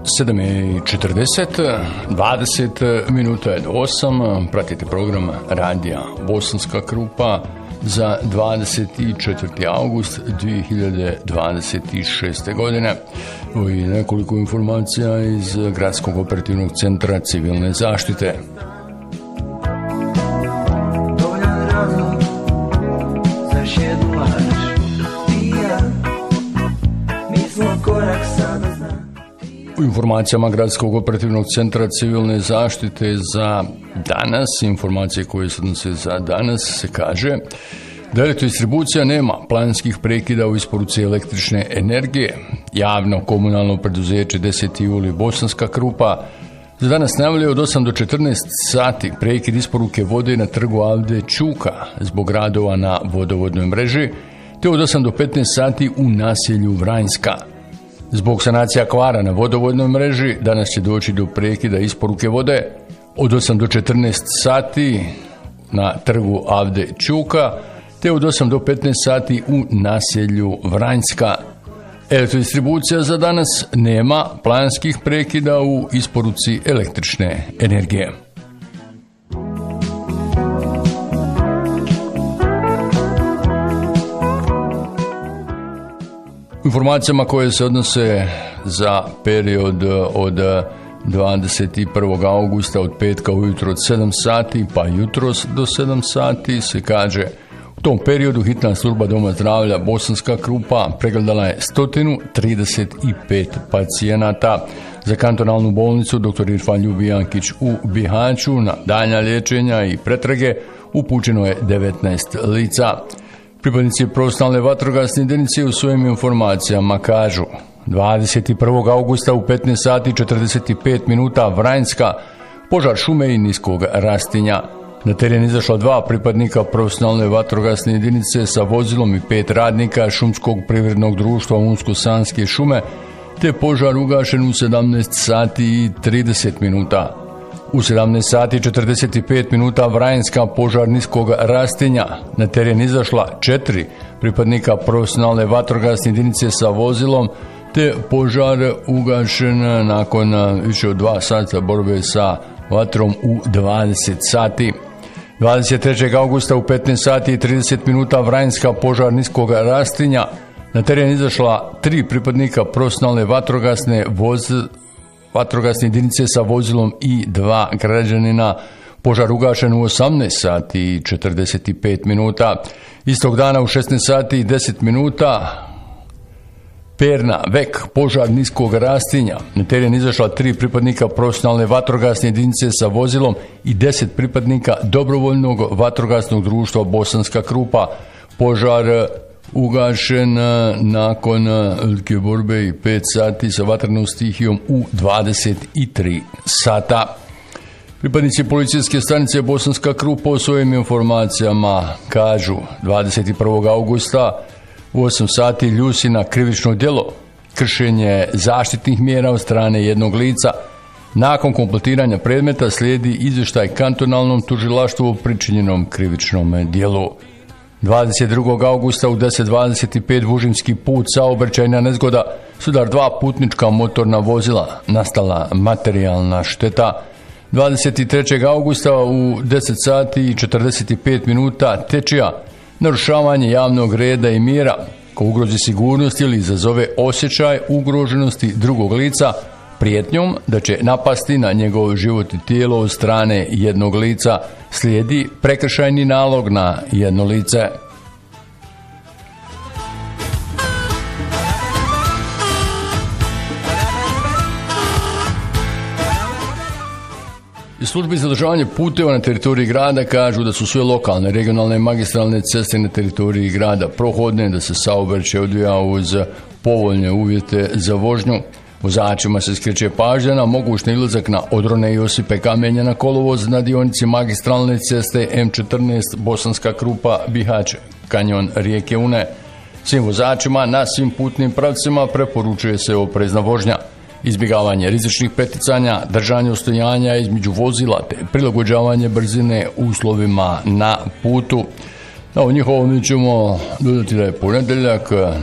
7:40, 20 minuta je do 8, pratite program radija Bosanska Krupa za 24. august 2026. godine. I nekoliko informacija iz Gradskog operativnog centra civilne zaštite. U informacijama Gradskog operativnog centra civilne zaštite za danas, informacije koje se odnose za danas, se kaže da elektrodistribucija nema planskih prekida u isporuci električne energije. Javno komunalno preduzeće 10. juli Bosanska Krupa za danas najavljuje od 8 do 14 sati prekid isporuke vode na trgu Avde Ćuka zbog radova na vodovodnoj mreži, te od 8 do 15 sati u naselju Vranjska. Zbog sanacija kvara na vodovodnoj mreži danas će doći do prekida isporuke vode od 8 do 14 sati na trgu Avde Ćuka, te od 8 do 15 sati u naselju Vranjska. Elektrodistribucija za danas nema planskih prekida u isporuci električne energije. Informacijama koje se odnose za period od 21. augusta od petka ujutro od 7 sati pa jutros do 7 sati se kaže: u tom periodu hitna služba Doma zdravlja Bosanska Krupa pregledala je 135 pacijenata. Za kantonalnu bolnicu dr. Irfan Ljubijankić u Bihaću na daljnja liječenja i pretrage upućeno je 19 lica. Pripadnici profesionalne vatrogasne jedinice u svojim informacijama kažu: 21. augusta u 15 sati 45 minuta Vranjska, požar šume i niskog rastinja. Na teren izašla 2 pripadnika profesionalne vatrogasne jedinice sa vozilom i 5 radnika šumskog privrednog društva Unsko-Sanske šume, te požar ugašen u 17 sati i 30 minuta. U 17 sati 45 minuta Vranjska, požar niskog rastinja. Na teren izašla 4 pripadnika profesionalne vatrogasne jedinice sa vozilom, te požar ugašen nakon više od 2 sata borbe sa vatrom u 20 sati. 23. augusta u 15 sati i 30 minuta Vranjska, požar niskog rastinja. Na teren izašla 3 pripadnika profesionalne vatrogasne jedinice sa vozilom i 2 građanina. Požar ugašen u 18 sati i 45 minuta. Istog dana u 16 sati i 10 minuta Perna, Vek, požar niskog rastinja. Na teren izašla 3 pripadnika profesionalne vatrogasne jedinice sa vozilom i 10 pripadnika dobrovoljnog vatrogasnog društva Bosanska Krupa. Požar ugašen nakon velike borbe i 5 sati sa vatrenom stihijom u 23 sata. Pripadnici policijske stanice Bosanska Krupa o svojim informacijama kažu: 21. augusta u 8 sati Ljusina, krivično djelo, kršenje zaštitnih mjera od strane jednog lica. Nakon kompletiranja predmeta slijedi izvještaj kantonalnom tužilaštvu o pričinjenom krivičnom djelu. 22. augusta u 10:25 Vužinski put, saobraćajna nezgoda, sudar 2 putnička motorna vozila, nastala materijalna šteta. 23. augusta u 10 sati i 45 minuta Tečija, narušavanje javnog reda i mira, ko ugrozi sigurnost ili izazove osjećaj ugroženosti drugog lica prijetnjom da će napasti na njegov život i tijelo od strane jednog lica, slijedi prekršajni nalog na jedno lice. Službe za održavanje puteva na teritoriji grada kažu da su sve lokalne, regionalne i magistralne ceste na teritoriji grada prohodne, da se saobraćaj odvija uz povoljne uvjete za vožnju. Vozačima se skreće pažnja na mogućni izlazak na odrone Josipe Kamenja na kolovoz na dionici magistralne ceste M14 Bosanska Krupa Bihać, kanjon rijeke Une. Svim vozačima na svim putnim pravcima preporučuje se oprezna vožnja, izbjegavanje rizičnih preticanja, držanje ustojanja između vozila te prilagođavanje brzine uslovima na putu. U njihovom ćemo dodati da je ponedjeljak,